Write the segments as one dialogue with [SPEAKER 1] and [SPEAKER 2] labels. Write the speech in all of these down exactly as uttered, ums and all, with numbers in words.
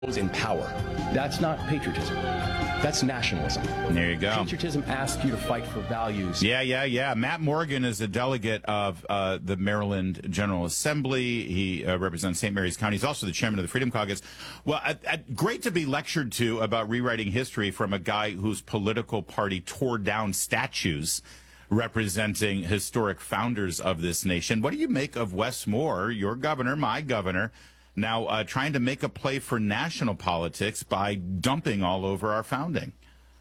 [SPEAKER 1] in power. That's not patriotism. That's nationalism.
[SPEAKER 2] There you go.
[SPEAKER 1] Patriotism asks you to fight for values.
[SPEAKER 2] Yeah, yeah, yeah. Matt Morgan is a delegate of uh, the Maryland General Assembly. He uh, represents Saint Mary's County. He's also the chairman of the Freedom Caucus. Well, uh, uh, great to be lectured to about rewriting history from a guy whose political party tore down statues representing historic founders of this nation. What do you make of Wes Moore, your governor, my governor, now uh, trying to make a play for national politics by dumping all over our founding?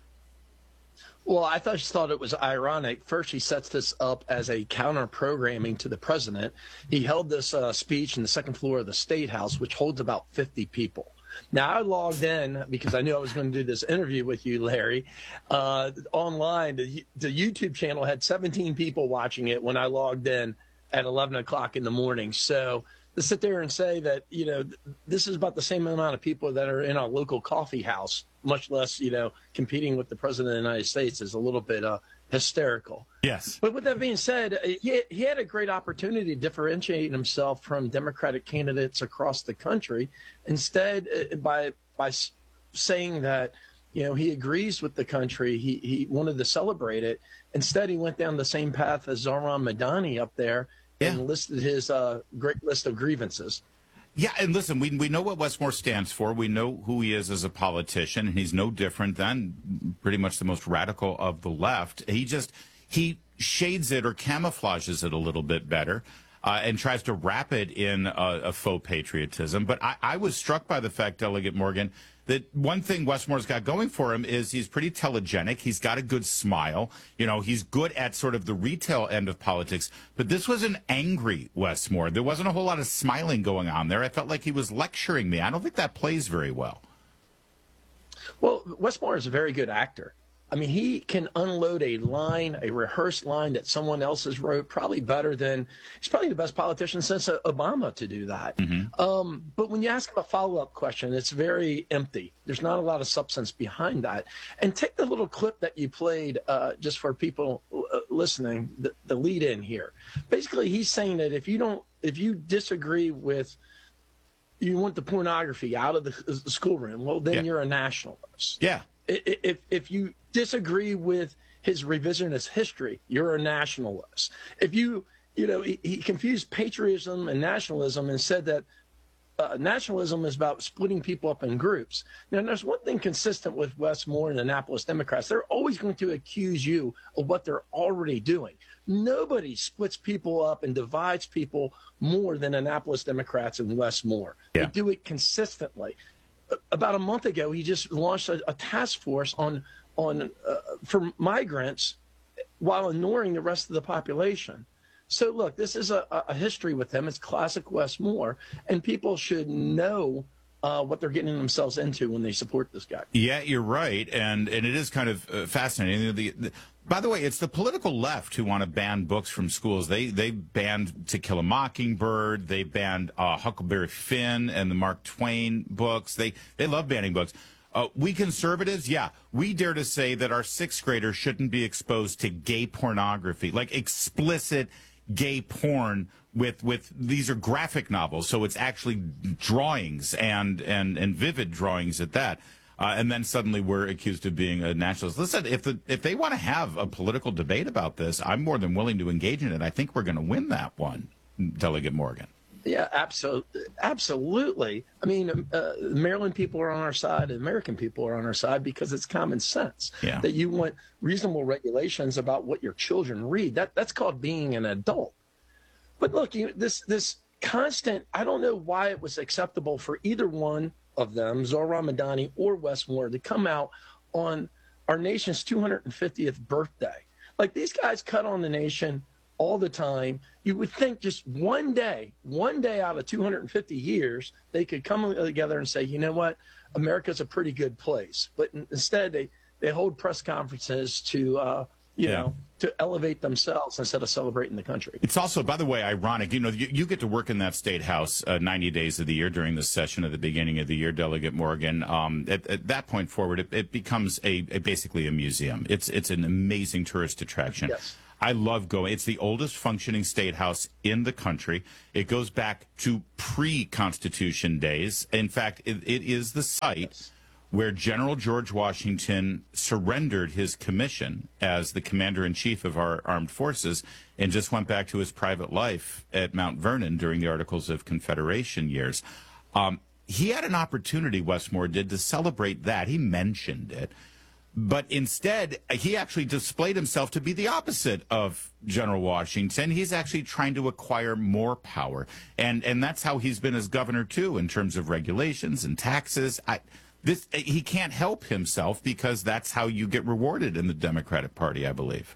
[SPEAKER 3] Well, I thought, just thought it was ironic. First, he sets this up as a counter-programming to the president. He held this uh, speech in the second floor of the State House, which holds about fifty people. Now, I logged in because I knew I was going to do this interview with you, Larry, uh, online. The, the YouTube channel had seventeen people watching it when I logged in at eleven o'clock in the morning. So to sit there and say that, you know, this is about the same amount of people that are in our local coffee house, much less, you know, competing with the president of the United States, is a little bit uh, hysterical.
[SPEAKER 2] Yes.
[SPEAKER 3] But with that being said, he, he had a great opportunity to differentiate himself from Democratic candidates across the country. Instead, by by saying that, you know, he agrees with the country, he, he wanted to celebrate it. Instead, he went down the same path as Zohran Madani up there. Yeah. And listed his uh, great list of grievances.
[SPEAKER 2] Yeah, and listen, we we know what Wes Moore stands for. We know who he is as a politician, and he's no different than pretty much the most radical of the left. He just, he shades it or camouflages it a little bit better uh, and tries to wrap it in a, a faux patriotism. But I, I was struck by the fact, Delegate Morgan, that one thing Wes Moore's got going for him is he's pretty telegenic. He's got a good smile. You know, he's good at sort of the retail end of politics. But this was an angry Wes Moore. There wasn't a whole lot of smiling going on there. I felt like he was lecturing me. I don't think that plays very well.
[SPEAKER 3] Well, Wes Moore is a very good actor. I mean, he can unload a line, a rehearsed line that someone else has wrote, probably better than, he's probably the best politician since Obama to do that. Mm-hmm. Um, but when you ask him a follow-up question, it's very empty. There's not a lot of substance behind that. And take the little clip that you played uh, just for people uh, listening, the, the lead in here. Basically, he's saying that if you don't, if you disagree with, you want the pornography out of the, the schoolroom, well, then yeah. you're a nationalist.
[SPEAKER 2] Yeah.
[SPEAKER 3] If if you disagree with his revisionist history, you're a nationalist. If you, you know, he, he confused patriotism and nationalism and said that uh, nationalism is about splitting people up in groups. Now, there's one thing consistent with Wes Moore and the Annapolis Democrats. They're always going to accuse you of what they're already doing. Nobody splits people up and divides people more than Annapolis Democrats and Wes Moore. Yeah. They do it consistently. About a month ago, he just launched a, a task force on on uh, for migrants while ignoring the rest of the population. So, look, this is a, a history with him. It's classic Wes Moore, and people should know uh, what they're getting themselves into when they support this guy.
[SPEAKER 2] Yeah, you're right, and and it is kind of uh, fascinating. The, the, by the way, it's the political left who want to ban books from schools. They they banned To Kill a Mockingbird. They banned uh, Huckleberry Finn and the Mark Twain books. They they love banning books. Uh, we conservatives, yeah, we dare to say that our sixth graders shouldn't be exposed to gay pornography, like explicit gay porn with with these are graphic novels, so it's actually drawings and and and vivid drawings at that. Uh, and then suddenly we're accused of being a nationalist. Listen, if the, if they want to have a political debate about this, I'm more than willing to engage in it. I think we're going to win that one, Delegate Morgan.
[SPEAKER 3] Yeah, absolutely. Absolutely. I mean, uh, Maryland people are on our side, American people are on our side because it's common sense
[SPEAKER 2] yeah.
[SPEAKER 3] that you want reasonable regulations about what your children read. That that's called being an adult. But look, you, this this constant, I don't know why it was acceptable for either one of them, Zohran Madani or Wes Moore, to come out on our nation's two hundred fiftieth birthday. Like, these guys cut on the nation all the time. You would think just one day, one day out of two hundred fifty years, they could come together and say, you know what, America's a pretty good place. But instead, they, they hold press conferences to, uh, you
[SPEAKER 2] yeah.
[SPEAKER 3] know, to elevate themselves instead of celebrating the country.
[SPEAKER 2] It's also, by the way, ironic. You know, you, you get to work in that state house uh, ninety days of the year during the session at the beginning of the year, Delegate Morgan. Um, at, at that point forward, it, it becomes a, a basically a museum. It's it's an amazing tourist attraction.
[SPEAKER 3] Yes.
[SPEAKER 2] I love going. It's the oldest functioning state house in the country. It goes back to pre-Constitution days. In fact, it, it is the site where General George Washington surrendered his commission as the commander-in-chief of our armed forces and just went back to his private life at Mount Vernon during the Articles of Confederation years. Um, he had an opportunity, Westmore did, to celebrate that. He mentioned it. But instead, he actually displayed himself to be the opposite of General Washington. He's actually trying to acquire more power. And and that's how he's been as governor, too, in terms of regulations and taxes. I, this he can't help himself because that's how you get rewarded in the Democratic Party, I believe.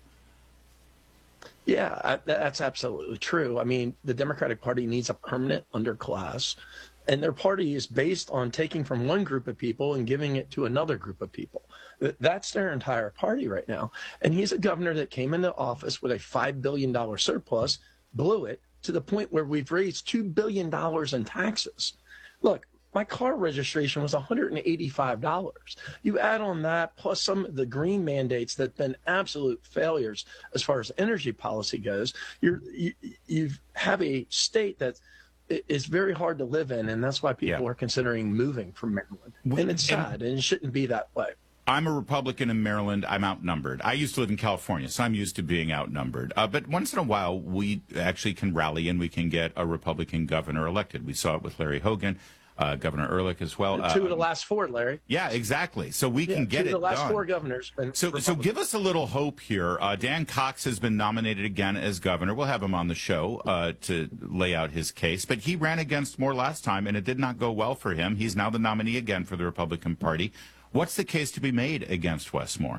[SPEAKER 3] Yeah, I, that's absolutely true. I mean, the Democratic Party needs a permanent underclass, and their party is based on taking from one group of people and giving it to another group of people. That's their entire party right now. And he's a governor that came into office with a five billion dollars surplus, blew it to the point where we've raised two billion dollars in taxes. Look, my car registration was one hundred eighty-five dollars. You add on that, plus some of the green mandates that have been absolute failures as far as energy policy goes, you're, you you have a state that is very hard to live in, and that's why people
[SPEAKER 2] Yeah.
[SPEAKER 3] are considering moving from Maryland. And it's sad, and it shouldn't be that way.
[SPEAKER 2] I'm a Republican in Maryland. I'm outnumbered. I used to live in California, so I'm used to being outnumbered. Uh, but once in a while, we actually can rally and we can get a Republican governor elected. We saw it with Larry Hogan, uh, Governor Ehrlich as well.
[SPEAKER 3] Two of
[SPEAKER 2] Uh,
[SPEAKER 3] the last four, Larry.
[SPEAKER 2] yeah, exactly. So we
[SPEAKER 3] Yeah,
[SPEAKER 2] can get
[SPEAKER 3] two of
[SPEAKER 2] it
[SPEAKER 3] the last
[SPEAKER 2] done.
[SPEAKER 3] four governors. been
[SPEAKER 2] So, so
[SPEAKER 3] Republican.
[SPEAKER 2] give us a little hope here. Uh, Dan Cox has been nominated again as governor. We'll have him on the show uh, to lay out his case. But he ran against Moore last time, and it did not go well for him. He's now the nominee again for the Republican Party. What's the case to be made against Wes Moore?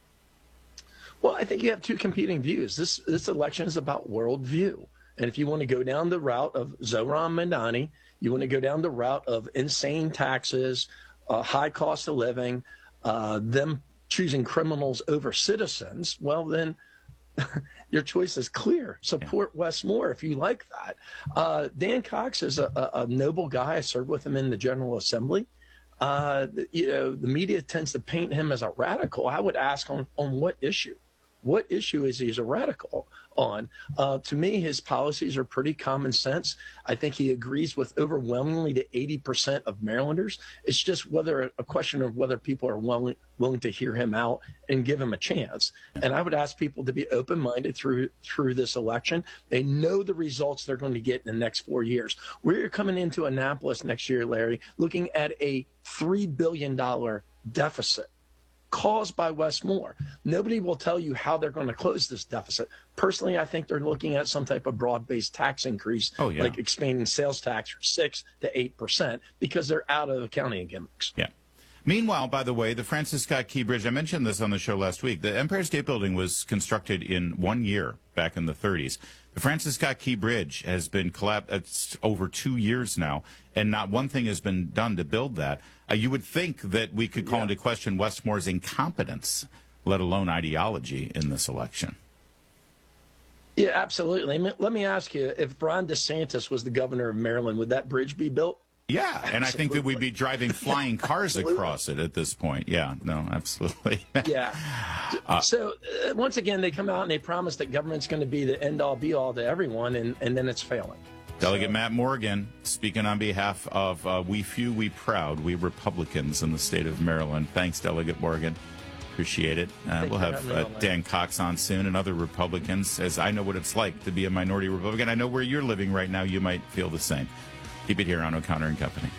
[SPEAKER 3] Well, I think you have two competing views. This this election is about worldview. And if you want to go down the route of Zohran Mamdani, you want to go down the route of insane taxes, uh, high cost of living, uh, them choosing criminals over citizens, well, then your choice is clear. Support yeah. Wes Moore if you like that. Uh, Dan Cox is a, a, a noble guy. I served with him in the General Assembly. Uh, you know, the media tends to paint him as a radical. I would ask on, on what issue? What issue is he a radical on? Uh, to me, his policies are pretty common sense. I think he agrees with overwhelmingly to eighty percent of Marylanders. It's just whether a question of whether people are willing, willing to hear him out and give him a chance. And I would ask people to be open-minded through through this election. They know the results they're going to get in the next four years. We're coming into Annapolis next year, Larry, looking at a three billion dollars deficit caused by Wes Moore. Nobody will tell you how they're going to close this deficit. Personally, I think they're looking at some type of broad-based tax increase,
[SPEAKER 2] oh, yeah.
[SPEAKER 3] like expanding sales tax from six to eight percent, because they're out of accounting gimmicks.
[SPEAKER 2] Yeah. Meanwhile, by the way, the Francis Scott Key Bridge, I mentioned this on the show last week. The Empire State Building was constructed in one year back in the thirties. The Francis Scott Key Bridge has been collapsed. It's over two years now, and not one thing has been done to build that. Uh, you would think that we could call yeah. into question Wes Moore's incompetence, let alone ideology, in this election.
[SPEAKER 3] Yeah, absolutely. Let me ask you, if Ron DeSantis was the governor of Maryland, would that bridge be built?
[SPEAKER 2] Yeah,
[SPEAKER 3] absolutely.
[SPEAKER 2] And I think that we'd be driving flying cars across it at this point. Yeah, no, absolutely.
[SPEAKER 3] yeah.
[SPEAKER 2] Uh,
[SPEAKER 3] so uh, once again, they come out and they promise that government's going to be the end-all, be-all to everyone, and, and then it's failing.
[SPEAKER 2] Delegate
[SPEAKER 3] so.
[SPEAKER 2] Matt Morgan, speaking on behalf of uh, We Few, We Proud, we Republicans in the state of Maryland. Thanks, Delegate Morgan. Appreciate it. Uh, we'll have uh, Dan Cox on soon and other Republicans, as I know what it's like to be a minority Republican. I know where you're living right now. You might feel the same. Keep it here on O'Connor and Company.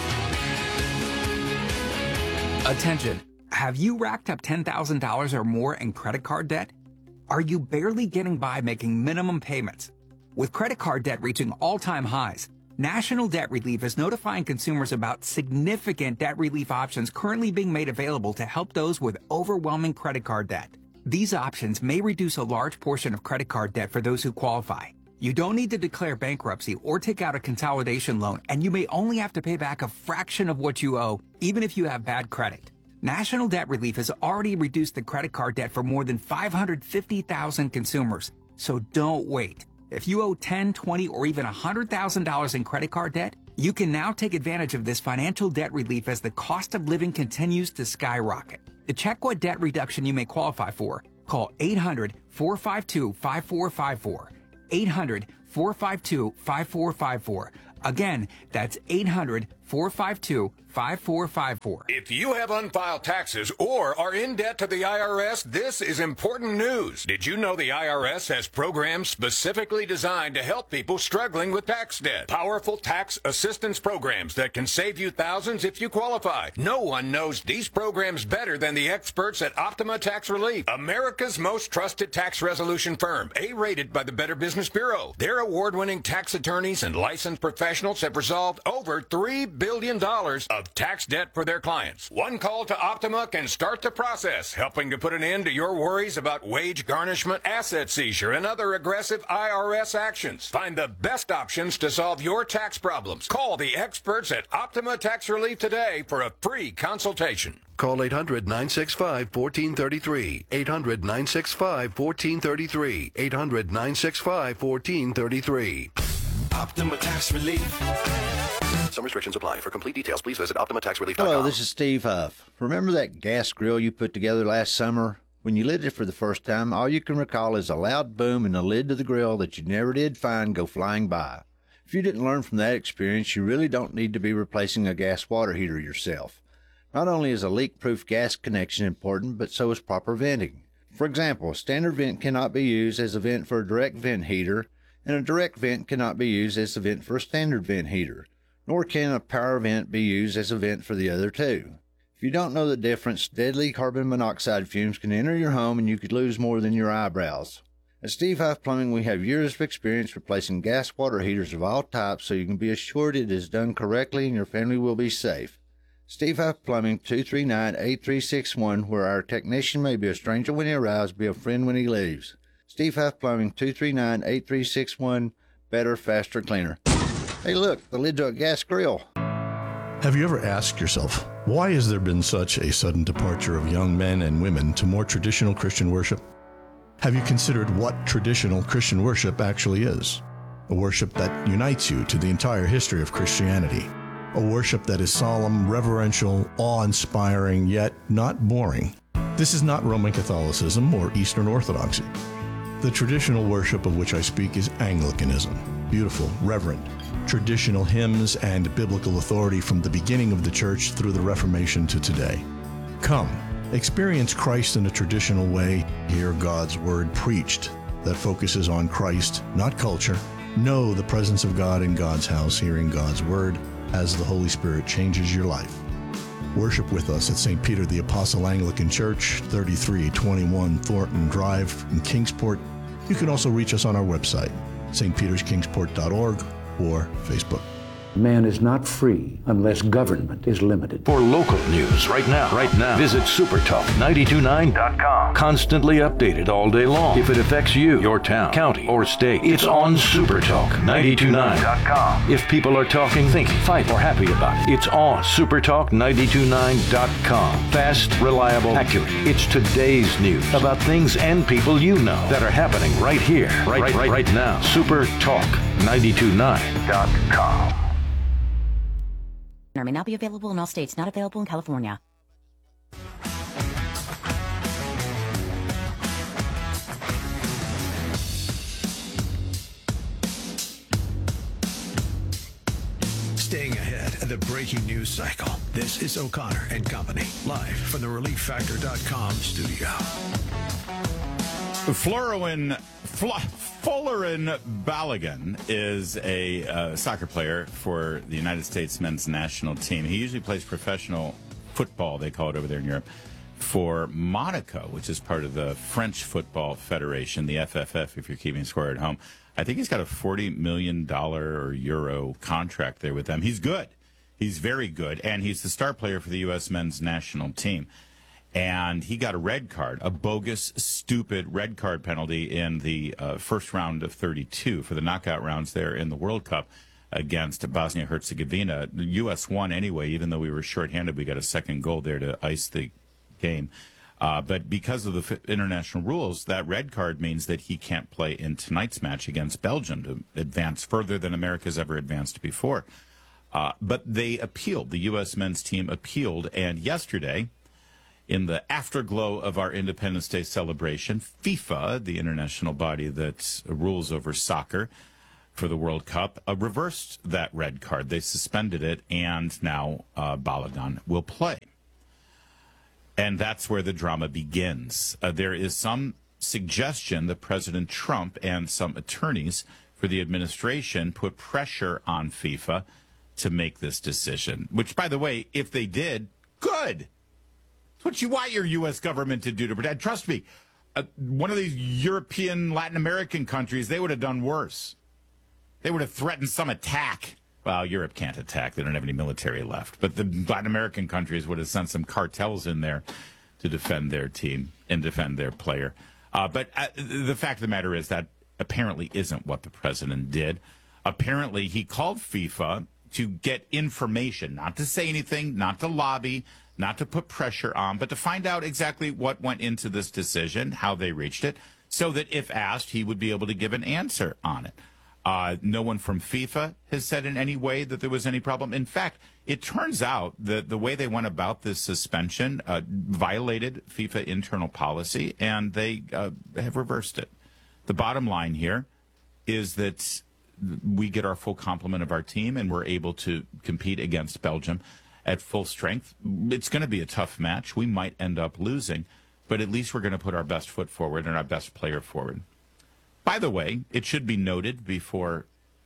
[SPEAKER 4] Attention. Have you racked up ten thousand dollars or more in credit card debt? Are you barely getting by making minimum payments? With credit card debt reaching all-time highs, National Debt Relief is notifying consumers about significant debt relief options currently being made available to help those with overwhelming credit card debt. These options may reduce a large portion of credit card debt for those who qualify. You don't need to declare bankruptcy or take out a consolidation loan, and you may only have to pay back a fraction of what you owe, even if you have bad credit. National Debt Relief has already reduced the credit card debt for more than five hundred fifty thousand consumers, so don't wait. If you owe ten, twenty, or even one hundred thousand dollars in credit card debt, you can now take advantage of this financial debt relief as the cost of living continues to skyrocket. To check what debt reduction you may qualify for, Call eight hundred, four five two, five four five four. eight hundred, four five two, five four five four. Again, that's eight hundred, four five two, five four five four.
[SPEAKER 5] If you have unfiled taxes or are in debt to the I R S, this is important news. Did you know the I R S has programs specifically designed to help people struggling with tax debt? Powerful tax assistance programs that can save you thousands if you qualify. No one knows these programs better than the experts at Optima Tax Relief, America's most trusted tax resolution firm, A-rated by the Better Business Bureau. Their award-winning tax attorneys and licensed professionals have resolved over three billion dollars of tax debt for their clients. One call to Optima can start the process, helping to put an end to your worries about wage garnishment, asset seizure, and other aggressive I R S actions. Find the best options to solve your tax problems. Call the experts at Optima Tax Relief today for a free consultation.
[SPEAKER 6] Call eight hundred, nine six five, one four three three. eight hundred, nine six five, one four three three. eight hundred, nine six five, one four three three.
[SPEAKER 7] Optima Tax Relief.
[SPEAKER 6] Some restrictions apply. For complete details, please visit Optima Tax Relief dot com.
[SPEAKER 8] Hello, this is Steve Huff. Remember that gas grill you put together last summer? When you lit it for the first time, all you can recall is a loud boom and the lid to the grill that you never did find go flying by. If you didn't learn from that experience, you really don't need to be replacing a gas water heater yourself. Not only is a leak-proof gas connection important, but so is proper venting. For example, a standard vent cannot be used as a vent for a direct vent heater, and a direct vent cannot be used as a vent for a standard vent heater, nor can a power vent be used as a vent for the other two. If you don't know the difference, deadly carbon monoxide fumes can enter your home and you could lose more than your eyebrows. At Steve Huff Plumbing, we have years of experience replacing gas water heaters of all types, so you can be assured it is done correctly and your family will be safe. Steve Huff Plumbing, two three nine, eight three six one, where our technician may be a stranger when he arrives, be a friend when he leaves. Steve Huff Plumbing, two three nine, eight three six one, better, faster, cleaner. Hey look, the lid to a gas grill.
[SPEAKER 9] Have you ever asked yourself, why has there been such a sudden departure of young men and women to more traditional Christian worship? Have you considered what traditional Christian worship actually is? A worship that unites you to the entire history of Christianity. A worship that is solemn, reverential, awe-inspiring, yet not boring. This is not Roman Catholicism or Eastern Orthodoxy. The traditional worship of which I speak is Anglicanism. Beautiful, reverent, traditional hymns and biblical authority from the beginning of the church through the Reformation to today. Come, experience Christ in a traditional way. Hear God's word preached that focuses on Christ, not culture. Know the presence of God in God's house, hearing God's word as the Holy Spirit changes your life. Worship with us at Saint Peter the Apostle Anglican Church, thirty-three twenty-one Thornton Drive in Kingsport. You can also reach us on our website, s t peters kingsport dot org, or Facebook.
[SPEAKER 10] Man is not free unless government is limited.
[SPEAKER 7] For local news right now, right now, visit super talk nine two nine dot com. Constantly updated all day long. If it affects you, your town, county, or state, it's on Supertalk nine two nine dot com. If people are talking, thinking, fight, or happy about it, it's on Supertalk nine two nine dot com. Fast, reliable, accurate. It's today's news about things and people you know that are happening right here, right, right, right, right now. Supertalk nine two nine dot com.
[SPEAKER 11] May not be available in all states, not available in California.
[SPEAKER 12] Staying ahead of the breaking news cycle. This is O'Connor and Company, live from the relief factor dot com studio.
[SPEAKER 2] Florin, Fl- Folarin Balogun is a uh, soccer player for the United States men's national team. He usually plays professional football, they call it over there in Europe, for Monaco, which is part of the French Football Federation, the F F F, if you're keeping score at home. I think he's got a forty million dollars or euro contract there with them. He's good. He's very good, and he's the star player for the U S men's national team. And he got a red card, a bogus, stupid red card penalty in the uh, first round of thirty-two for the knockout rounds there in the World Cup against Bosnia-Herzegovina. The U S won anyway, even though we were shorthanded. We got a second goal there to ice the game. Uh, but because of the f- international rules, that red card means that he can't play in tonight's match against Belgium to advance further than America's ever advanced before. Uh, but they appealed. The U S men's team appealed, and yesterday in the afterglow of our Independence Day celebration, FIFA, the international body that rules over soccer for the World Cup, uh, reversed that red card. They suspended it, and now uh, Balogun will play. And that's where the drama begins. Uh, there is some suggestion that President Trump and some attorneys for the administration put pressure on FIFA to make this decision, which, by the way, if they did, good. It's what you want your U S government to do to protect. Trust me, uh, one of these European, Latin American countries, they would have done worse. They would have threatened some attack. Well, Europe can't attack. They don't have any military left. But the Latin American countries would have sent some cartels in there to defend their team and defend their player. Uh, but uh, the fact of the matter is that apparently isn't what the president did. Apparently, he called FIFA to get information, not to say anything, not to lobby, not to put pressure on, but to find out exactly what went into this decision, how they reached it, so that if asked, he would be able to give an answer on it. Uh, no one from FIFA has said in any way that there was any problem. In fact, it turns out that the way they went about this suspension uh, violated FIFA internal policy, and they uh, have reversed it. The bottom line here is that we get our full complement of our team, and we're able to compete against Belgium at full strength. It's going to be a tough match. We might end up losing, but at least we're going to put our best foot forward and our best player forward. By the way, it should be noted before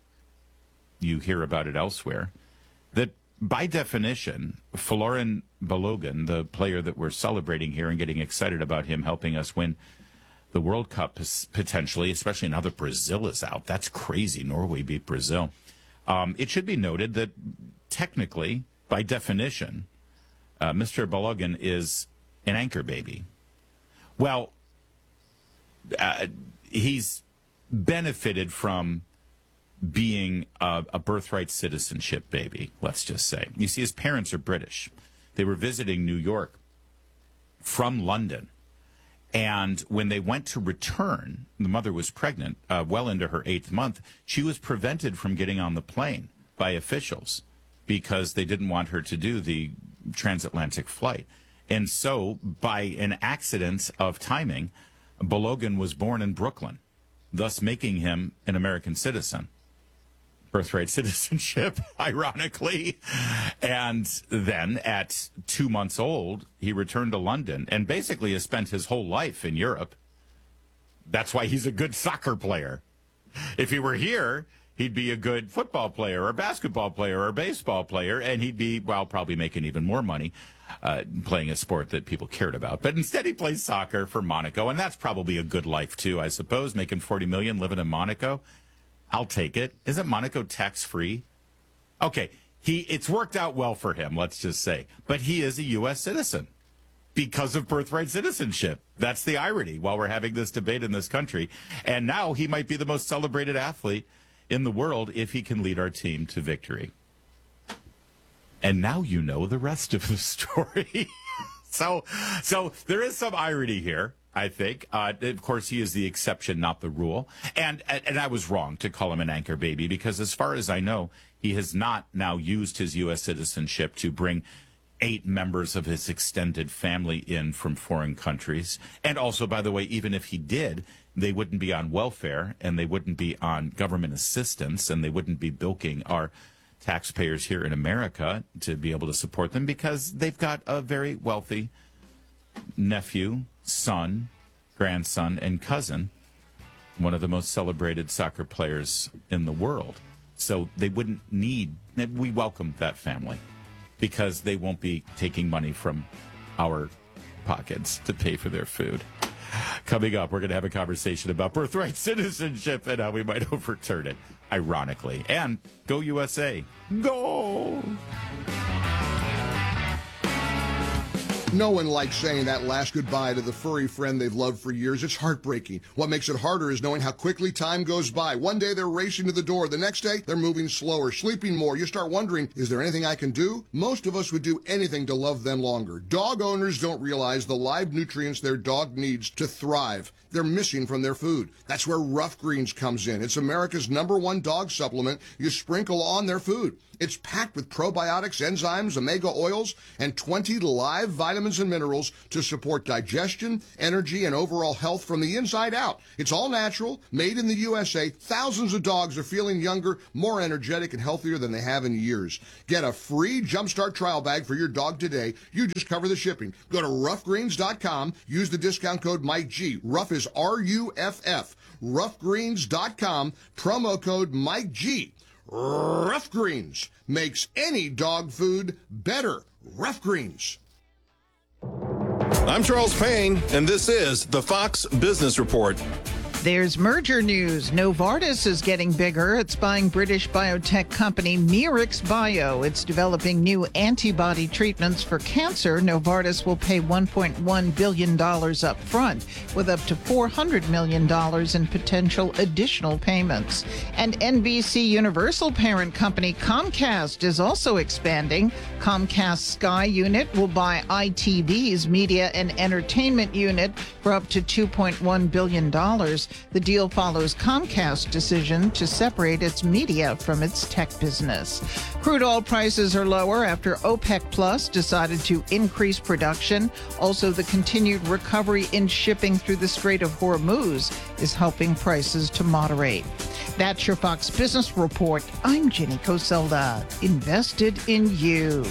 [SPEAKER 2] you hear about it elsewhere that by definition, Folarin Balogun, the player that we're celebrating here and getting excited about him helping us win the World Cup potentially, especially now that Brazil is out. That's crazy. Norway beat Brazil. Um, it should be noted that technically, by definition, uh, Mister Balogun is an anchor baby. Well, uh, he's benefited from being a, a birthright citizenship baby, let's just say. You see, his parents are British. They were visiting New York from London. And when they went to return, the mother was pregnant, uh, well into her eighth month. She was prevented from getting on the plane by officials because they didn't want her to do the transatlantic flight. And so, by an accident of timing, Balogun was born in Brooklyn, thus making him an American citizen. Birthright citizenship, ironically. And then at two months old, he returned to London and basically has spent his whole life in Europe. That's why he's a good soccer player. If he were here, he'd be a good football player or basketball player or baseball player, and he'd be, well, probably making even more money uh, playing a sport that people cared about. But instead he plays soccer for Monaco, and that's probably a good life too, I suppose, making forty million dollars living in Monaco. I'll take it. Isn't Monaco tax-free? Okay, he it's worked out well for him, let's just say. But he is a U S citizen because of birthright citizenship. That's the irony while we're having this debate in this country. And now he might be the most celebrated athlete in the world if he can lead our team to victory. And now you know the rest of the story. so, so there is some irony here, I think. Uh, of course, he is the exception, not the rule. And and I was wrong to call him an anchor baby because as far as I know, he has not now used his U S citizenship to bring eight members of his extended family in from foreign countries. And also, by the way, even if he did, they wouldn't be on welfare and they wouldn't be on government assistance and they wouldn't be bilking our taxpayers here in America to be able to support them because they've got a very wealthy nephew, son, grandson, and cousin, one of the most celebrated soccer players in the world. So they wouldn't need, we welcome that family because they won't be taking money from our pockets to pay for their food. Coming up, we're going to have a conversation about birthright citizenship and how we might overturn it, ironically. And go U S A. Go!
[SPEAKER 13] No one likes saying that last goodbye to the furry friend they've loved for years. It's heartbreaking. What makes it harder is knowing how quickly time goes by. One day they're racing to the door. The next day they're moving slower, sleeping more. You start wondering, is there anything I can do? Most of us would do anything to love them longer. Dog owners don't realize the live nutrients their dog needs to thrive. They're missing from their food. That's where Rough Greens comes in. It's America's number one dog supplement you sprinkle on their food. It's packed with probiotics, enzymes, omega oils, and twenty live vitamins and minerals to support digestion, energy, and overall health from the inside out. It's all natural, made in the U S A. Thousands of dogs are feeling younger, more energetic, and healthier than they have in years. Get a free Jumpstart trial bag for your dog today. You just cover the shipping. Go to rough greens dot com. Use the discount code Mike G. Rough is R U F F. rough greens dot com. Promo code Mike G. Rough Greens makes any dog food better. Rough Greens.
[SPEAKER 14] I'm Charles Payne, and this is the Fox Business Report.
[SPEAKER 15] There's merger news. Novartis is getting bigger. It's buying British biotech company Merix Bio. It's developing new antibody treatments for cancer. Novartis will pay one point one billion dollars up front, with up to four hundred million dollars in potential additional payments. And N B C Universal parent company Comcast is also expanding. Comcast Sky unit will buy I T V's media and entertainment unit for up to two point one billion dollars. The deal follows Comcast's decision to separate its media from its tech business. Crude oil prices are lower after OPEC Plus decided to increase production. Also, the continued recovery in shipping through the Strait of Hormuz is helping prices to moderate. That's your Fox Business Report. I'm Jenny Coselda. Invested in you.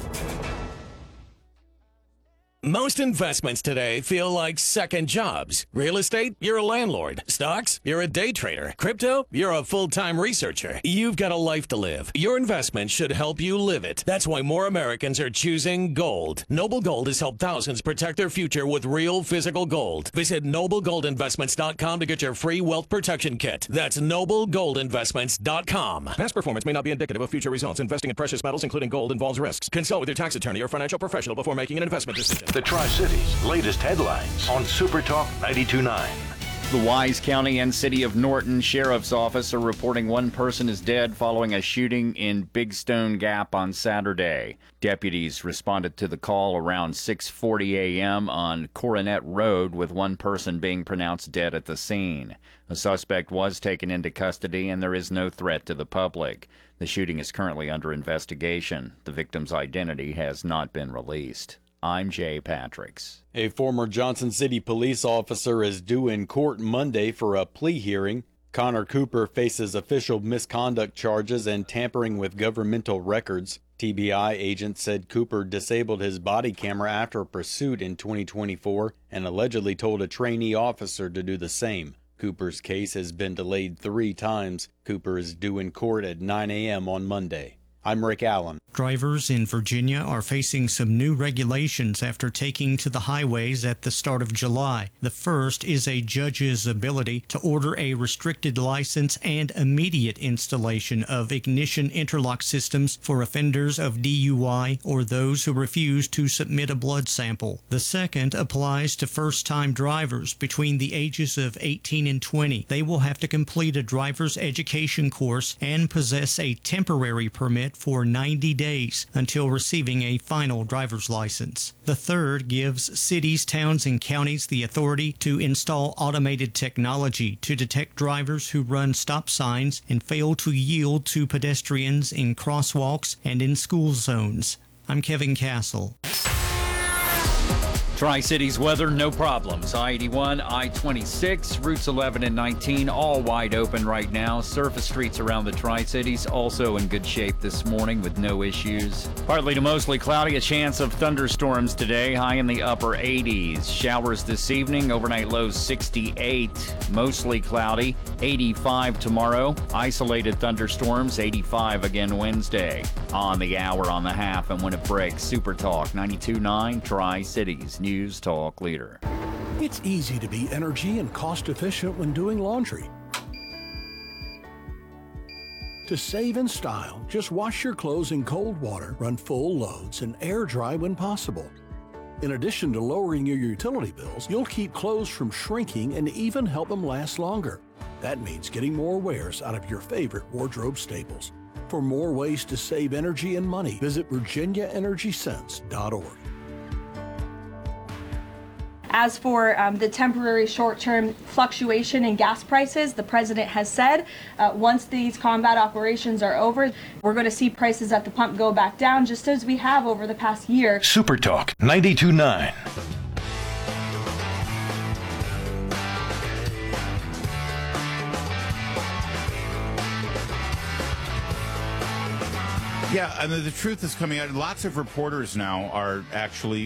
[SPEAKER 16] Most investments today feel like second jobs. Real estate, you're a landlord. Stocks, you're a day trader. Crypto, you're a full-time researcher. You've got a life to live. Your investment should help you live it. That's why more Americans are choosing gold. Noble Gold has helped thousands protect their future with real physical gold. Visit noble gold investments dot com to get your free wealth protection kit. That's noble gold investments dot com. Past performance may not be indicative of future results. Investing in precious metals, including gold, involves risks. Consult with your tax attorney or financial professional before making an investment decision.
[SPEAKER 7] The Tri-Cities latest headlines on Super Talk ninety-two point nine.
[SPEAKER 17] The Wise County and City of Norton Sheriff's Office are reporting one person is dead following a shooting in Big Stone Gap on Saturday. Deputies responded to the call around six forty a.m. on Coronet Road, with one person being pronounced dead at the scene. A suspect was taken into custody, and there is no threat to the public. The shooting is currently under investigation. The victim's identity has not been released. I'm Jay Patricks.
[SPEAKER 18] A former Johnson City police officer is due in court Monday for a plea hearing. Connor Cooper faces official misconduct charges and tampering with governmental records. T B I agents said Cooper disabled his body camera after a pursuit in twenty twenty-four and allegedly told a trainee officer to do the same. Cooper's case has been delayed three times. Cooper is due in court at nine a.m. on Monday. I'm Rick Allen.
[SPEAKER 19] Drivers in Virginia are facing some new regulations after taking to the highways at the start of July. The first is a judge's ability to order a restricted license and immediate installation of ignition interlock systems for offenders of D U I or those who refuse to submit a blood sample. The second applies to first-time drivers between the ages of eighteen and twenty. They will have to complete a driver's education course and possess a temporary permit for ninety days until receiving a final driver's license. The third gives cities, towns, and counties the authority to install automated technology to detect drivers who run stop signs and fail to yield to pedestrians in crosswalks and in school zones. I'm Kevin Castle.
[SPEAKER 17] Tri-Cities weather, no problems. I eighty-one, I twenty-six, routes eleven and nineteen, all wide open right now. Surface streets around the Tri-Cities also in good shape this morning with no issues. Partly to mostly cloudy, a chance of thunderstorms today, high in the upper eighties. Showers this evening, overnight lows sixty-eight, mostly cloudy, eighty-five tomorrow. Isolated thunderstorms, eighty-five again Wednesday. On the hour, on the half, and when it breaks, Super Talk ninety-two point nine, Tri-Cities News Talk leader.
[SPEAKER 12] It's easy to be energy and cost efficient when doing laundry. To save in style, just wash your clothes in cold water, run full loads, and air dry when possible. In addition to lowering your utility bills, you'll keep clothes from shrinking and even help them last longer. That means getting more wears out of your favorite wardrobe staples. For more ways to save energy and money, visit virginia energy sense dot org.
[SPEAKER 20] As for um, the temporary short-term fluctuation in gas prices, the president has said uh, once these combat operations are over, we're going to see prices at the pump go back down, just as we have over the past year.
[SPEAKER 7] Super Talk ninety-two point nine.
[SPEAKER 2] Yeah, and the, the truth is coming out. Lots of reporters now are actually